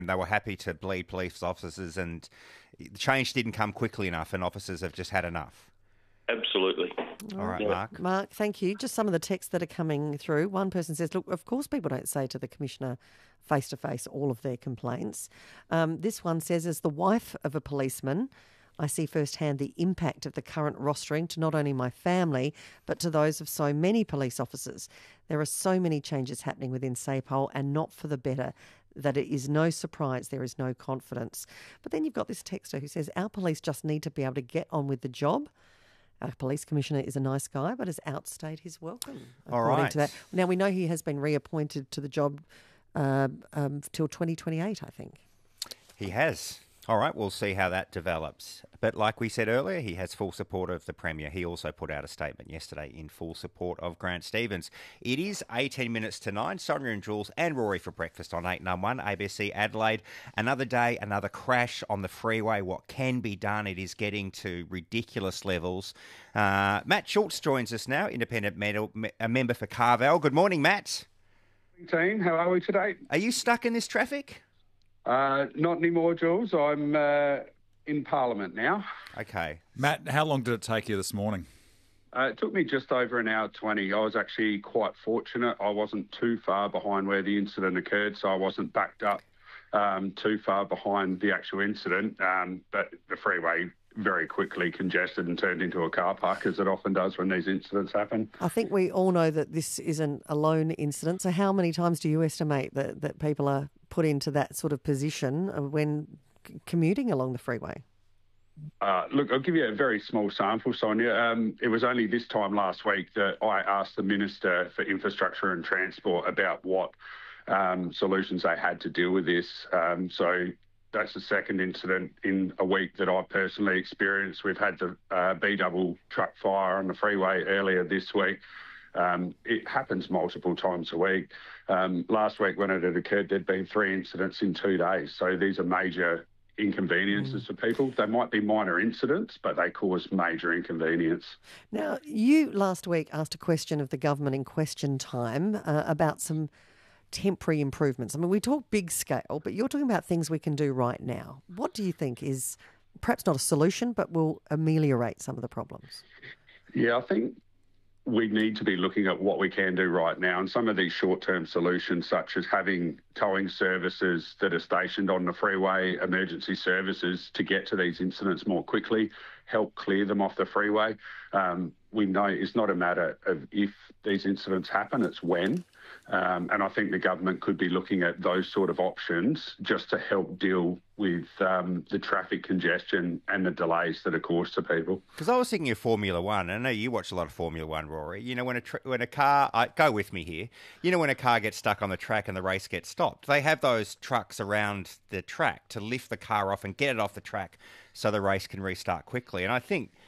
They were happy to bleed police officers, and the change didn't come quickly enough, and officers have just had enough. Absolutely. All right, Yeah. Mark. Mark, thank you. Just some of the texts that are coming through. One person says, look, of course people don't say to the Commissioner face-to-face all of their complaints. This one says, as the wife of a policeman, I see firsthand the impact of the current rostering to not only my family, but to those of so many police officers. There are so many changes happening within SAPOL and not for the better, that it is no surprise there is no confidence. But then you've got this texter who says, our police just need to be able to get on with the job. Our police commissioner is a nice guy, but has outstayed his welcome, according to that. Now, we know he has been reappointed to the job till 2028, I think. He has. All right, we'll see how that develops. But like we said earlier, he has full support of the Premier. He also put out a statement yesterday in full support of Grant Stevens. It is 18 minutes to 9. Sonia and Jules and Rory for breakfast on 891 ABC Adelaide. Another day, another crash on the freeway. What can be done? It is getting to ridiculous levels. Matt Schultz joins us now, independent member for Carvel. Good morning, Matt. Team, how are we today? Are you stuck in this traffic? Not anymore, Jules. I'm in Parliament now. Okay. Matt, how long did it take you this morning? It took me just over an hour 20. I was actually quite fortunate. I wasn't too far behind where the incident occurred, so I wasn't backed up too far behind the actual incident. But the freeway very quickly congested and turned into a car park, as it often does when these incidents happen. I think we all know that this isn't a lone incident. So how many times do you estimate that people are put into that sort of position when commuting along the freeway? Look, I'll give you a very small sample, Sonia. It was only this time last week that I asked the Minister for Infrastructure and Transport about what solutions they had to deal with this. So that's the second incident in a week that I've personally experienced. We've had the B-double truck fire on the freeway earlier this week. It happens multiple times a week. Last week when it had occurred, there'd been 3 incidents in 2 days. So these are major inconveniences for people. They might be minor incidents, but they cause major inconvenience. Now, you last week asked a question of the government in question time about some temporary improvements. I mean, we talk big scale, but you're talking about things we can do right now. What do you think is perhaps not a solution, but will ameliorate some of the problems? Yeah, I think we need to be looking at what we can do right now, and some of these short-term solutions, such as having towing services that are stationed on the freeway, emergency services to get to these incidents more quickly, help clear them off the freeway. We know it's not a matter of if these incidents happen, it's when. And I think the government could be looking at those sort of options just to help deal with the traffic congestion and the delays that are caused to people. Because I was thinking of Formula One, and I know you watch a lot of Formula One, Rory. You know, when a car, go with me here, you know, when a car gets stuck on the track and the race gets stopped, they have those trucks around the track to lift the car off and get it off the track so the race can restart quickly. And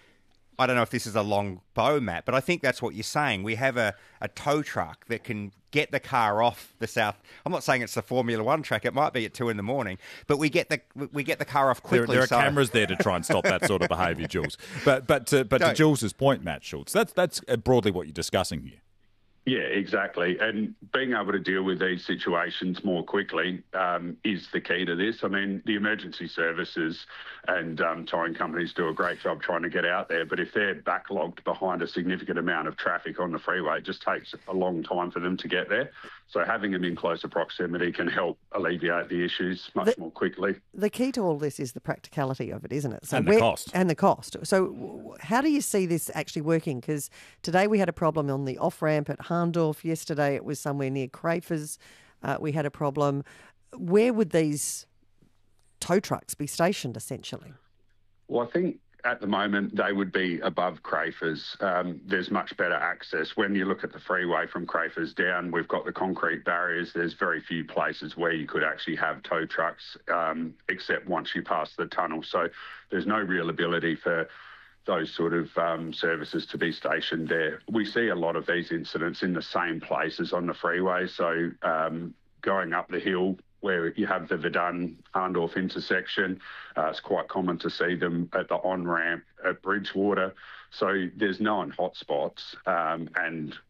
I don't know if this is a long bow, Matt, but I think that's what you're saying. We have a tow truck that can get the car off the south. I'm not saying it's the Formula One track. It might be at 2 a.m, but we get the car off quickly. There are cameras there to try and stop that sort of behaviour, Jules. But to Jules's point, Matt Schultz, that's broadly what you're discussing here. Yeah, exactly. And being able to deal with these situations more quickly is the key to this. I mean, the emergency services and towing companies do a great job trying to get out there, but if they're backlogged behind a significant amount of traffic on the freeway, it just takes a long time for them to get there. So having them in closer proximity can help alleviate the issues much more quickly. The key to all this is the practicality of it, isn't it? So and the cost. And the cost. So how do you see this actually working? Because today we had a problem on the off-ramp at Harndorf. Yesterday it was somewhere near Crafers. We had a problem. Where would these tow trucks be stationed, essentially? Well, I think at the moment they would be above Crafers. There's much better access. When you look at the freeway from Crafers down, we've got the concrete barriers. There's very few places where you could actually have tow trucks, except once you pass the tunnel. So there's no real ability for those sort of services to be stationed there. We see a lot of these incidents in the same places on the freeway. So going up the hill where you have the Verdun-Harndorf intersection, it's quite common to see them at the on-ramp at Bridgewater. So there's known hotspots, and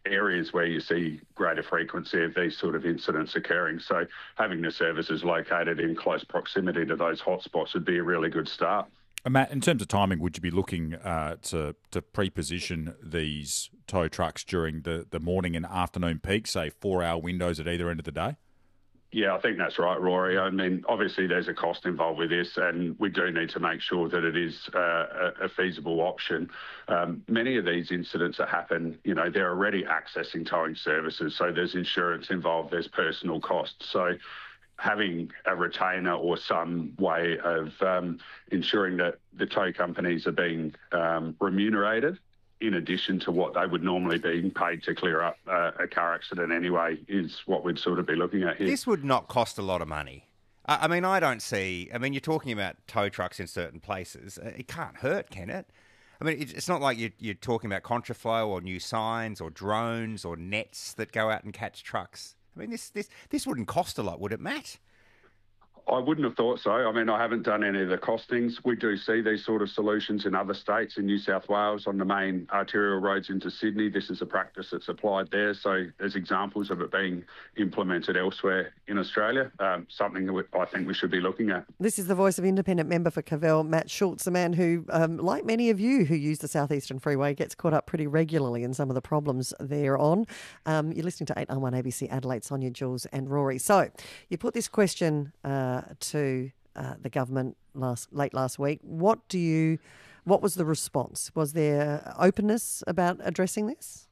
areas where you see greater frequency of these sort of incidents occurring. So having the services located in close proximity to those hotspots would be a really good start. Matt, in terms of timing, would you be looking to pre-position these tow trucks during the morning and afternoon peak, say 4-hour windows at either end of the day? Yeah, I think that's right, Rory. I mean, obviously there's a cost involved with this, and we do need to make sure that it is a feasible option. Many of these incidents that happen, they're already accessing towing services, so there's insurance involved, there's personal costs. So having a retainer or some way of ensuring that the tow companies are being remunerated in addition to what they would normally be paid to clear up a car accident anyway is what we'd sort of be looking at here. This would not cost a lot of money. I mean, you're talking about tow trucks in certain places. It can't hurt, can it? I mean, it's not like you're talking about contraflow or new signs or drones or nets that go out and catch trucks. I mean, this wouldn't cost a lot, would it, Matt? I wouldn't have thought so. I mean, I haven't done any of the costings. We do see these sort of solutions in other states, in New South Wales, on the main arterial roads into Sydney. This is a practice that's applied there. So there's examples of it being implemented elsewhere in Australia, something that I think we should be looking at. This is the voice of independent member for Cavell, Matt Schultz, a man who, like many of you who use the South Eastern Freeway, gets caught up pretty regularly in some of the problems thereon. You're listening to 891 ABC Adelaide, Sonia, Jules and Rory. So you put this question to the government late last week. What was the response? Was there openness about addressing this?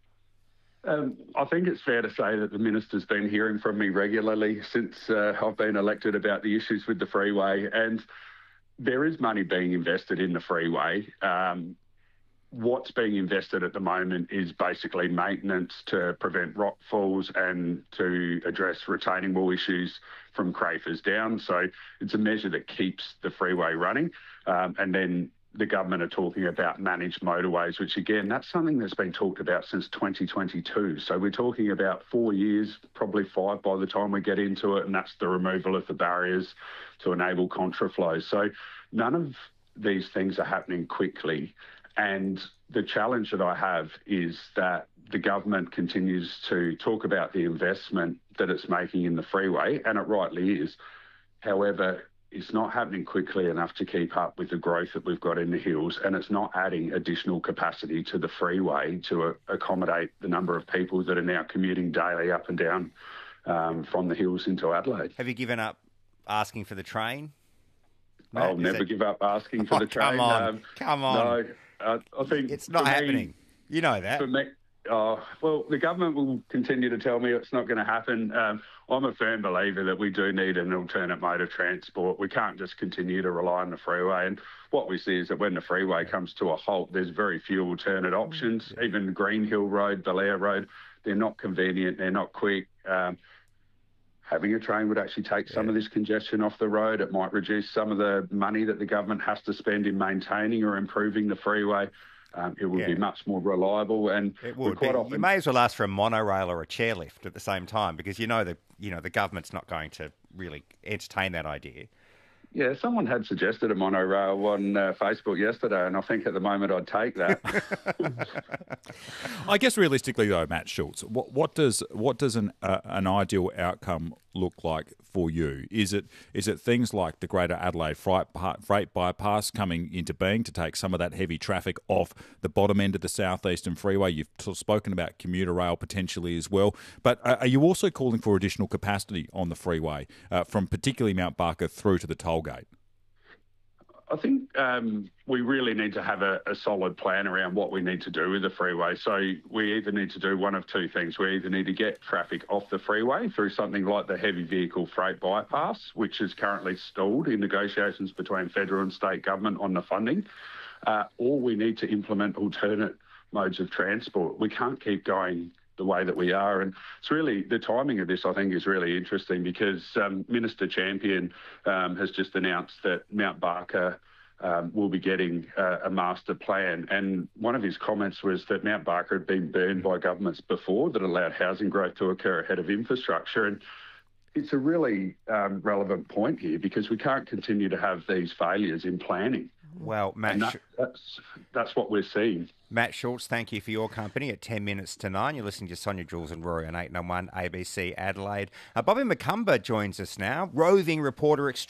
I think it's fair to say that the minister's been hearing from me regularly since I've been elected about the issues with the freeway, and there is money being invested in the freeway. What's being invested at the moment is basically maintenance to prevent rock falls and to address retaining wall issues from Crafers down. So it's a measure that keeps the freeway running. And then the government are talking about managed motorways, which again, that's something that's been talked about since 2022. So we're talking about 4 years, probably 5 by the time we get into it. And that's the removal of the barriers to enable contraflow. So none of these things are happening quickly. And the challenge that I have is that the government continues to talk about the investment that it's making in the freeway, and it rightly is. However, it's not happening quickly enough to keep up with the growth that we've got in the hills, and it's not adding additional capacity to the freeway to accommodate the number of people that are now commuting daily up and down from the hills into Adelaide. Have you given up asking for the train? Matt, I'll never give up asking for the train. Come on. No. I think it's not happening. You know that. For me, well, the government will continue to tell me it's not going to happen. I'm a firm believer that we do need an alternate mode of transport. We can't just continue to rely on the freeway. And what we see is that when the freeway comes to a halt, there's very few alternate options. Even Green Hill Road, Belair Road, they're not convenient, they're not quick. Having a train would actually take some of this congestion off the road. It might reduce some of the money that the government has to spend in maintaining or improving the freeway. It would be much more reliable, and it would. Quite often, you may as well ask for a monorail or a chairlift at the same time, because the government's not going to really entertain that idea. Yeah, someone had suggested a monorail on Facebook yesterday, and I think at the moment I'd take that. I guess realistically, though, Matt Schultz, what does an ideal outcome look like for you? Is it things like the Greater Adelaide Freight Bypass coming into being to take some of that heavy traffic off the bottom end of the South Eastern Freeway? You've spoken about commuter rail potentially as well, but are you also calling for additional capacity on the freeway from particularly Mount Barker through to the toll gate? I think we really need to have a solid plan around what we need to do with the freeway. So we either need to do one of two things. We either need to get traffic off the freeway through something like the heavy vehicle freight bypass, which is currently stalled in negotiations between federal and state government on the funding, or we need to implement alternate modes of transport. We can't keep going the way that we are. And it's really, the timing of this, I think, is really interesting because Minister Champion has just announced that Mount Barker will be getting a master plan. And one of his comments was that Mount Barker had been burned by governments before that allowed housing growth to occur ahead of infrastructure. And it's a really relevant point here because we can't continue to have these failures in planning. Well, Matt, that's what we're seeing. Matt Schultz, thank you for your company at 10 minutes to 9. You're listening to Sonia Jules and Rory on 891 ABC Adelaide. Bobby McCumber joins us now, roving reporter